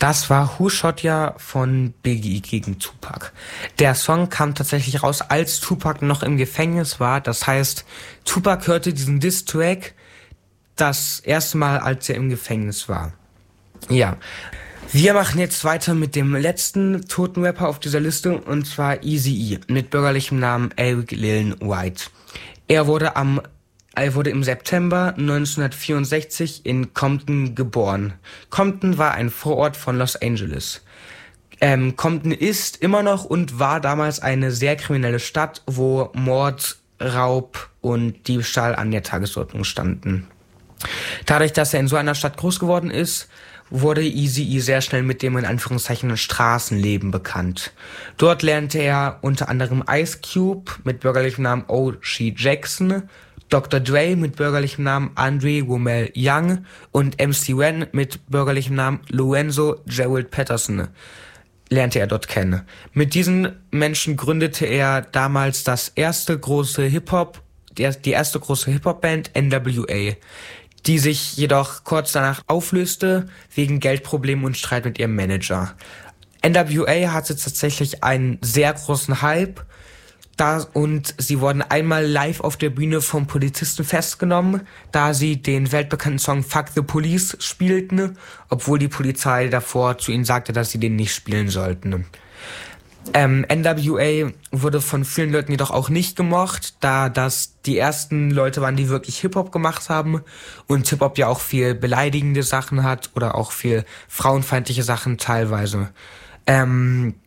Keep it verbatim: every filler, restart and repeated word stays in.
Das war Who Shot Ya von Biggie gegen Tupac. Der Song kam tatsächlich raus, als Tupac noch im Gefängnis war. Das heißt, Tupac hörte diesen Diss-Track das erste Mal, als er im Gefängnis war. Ja. Wir machen jetzt weiter mit dem letzten toten Rapper auf dieser Liste, und zwar Eazy-E mit bürgerlichem Namen Eric Lillian White. Er wurde am Er wurde im September neunzehnhundertvierundsechzig in Compton geboren. Compton war ein Vorort von Los Angeles. Ähm, Compton ist immer noch und war damals eine sehr kriminelle Stadt, wo Mord, Raub und Diebstahl an der Tagesordnung standen. Dadurch, dass er in so einer Stadt groß geworden ist, wurde Eazy-E sehr schnell mit dem in Anführungszeichen Straßenleben bekannt. Dort lernte er unter anderem Ice Cube mit bürgerlichem Namen O G Jackson, Doktor Dre mit bürgerlichem Namen Andre Womel Young und M C Ren mit bürgerlichem Namen Lorenzo Gerald Patterson lernte er dort kennen. Mit diesen Menschen gründete er damals das erste große Hip-Hop, die erste große Hip-Hop-Band N W A, die sich jedoch kurz danach auflöste wegen Geldproblemen und Streit mit ihrem Manager. N W A hatte tatsächlich einen sehr großen Hype, da, und sie wurden einmal live auf der Bühne vom Polizisten festgenommen, da sie den weltbekannten Song Fuck the Police spielten, obwohl die Polizei davor zu ihnen sagte, dass sie den nicht spielen sollten. Ähm, N W A wurde von vielen Leuten jedoch auch nicht gemocht, da das die ersten Leute waren, die wirklich Hip-Hop gemacht haben und Hip-Hop ja auch viel beleidigende Sachen hat oder auch viel frauenfeindliche Sachen teilweise. Ähm,